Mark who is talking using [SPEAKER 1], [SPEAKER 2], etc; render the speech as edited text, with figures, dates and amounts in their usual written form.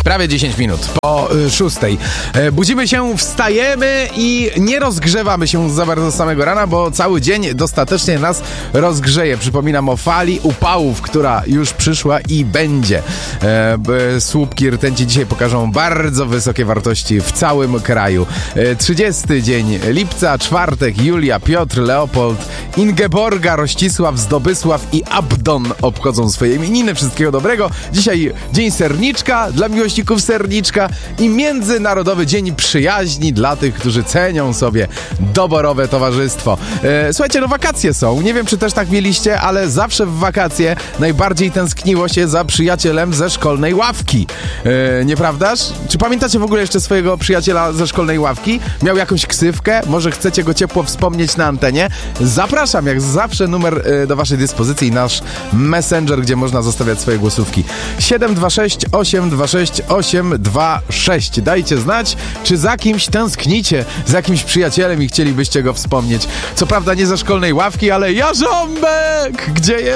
[SPEAKER 1] Prawie 10 minut po 6. Budzimy się, wstajemy i nie rozgrzewamy się za bardzo z samego rana, bo cały dzień dostatecznie nas rozgrzeje. Przypominam o fali upałów, która już przyszła i będzie. Słupki rtęci dzisiaj pokażą bardzo wysokie wartości w całym kraju. 30 dzień lipca, czwartek, Julia, Piotr, Leopold, Ingeborga, Rościsław, Zdobysław i Abdon obchodzą swoje imieniny. Wszystkiego dobrego. Dzisiaj dzień serniczka dla miłośników serniczka i Międzynarodowy Dzień Przyjaźni dla tych, którzy cenią sobie doborowe towarzystwo. Słuchajcie, no wakacje są. Nie wiem, czy też tak mieliście, ale zawsze w wakacje najbardziej tęskniło się za przyjacielem ze szkolnej ławki. Nieprawdaż? Czy pamiętacie w ogóle jeszcze swojego przyjaciela ze szkolnej ławki? Miał jakąś ksywkę? Może chcecie go ciepło wspomnieć na antenie? Zapraszam, jak zawsze, numer do waszej dyspozycji, nasz messenger, gdzie można zostawiać swoje głosówki. 726 826 826. Dajcie znać, czy za kimś tęsknicie, za jakimś przyjacielem i chcielibyście go wspomnieć. Co prawda nie ze szkolnej ławki, ale Jarząbek! Gdzie jest?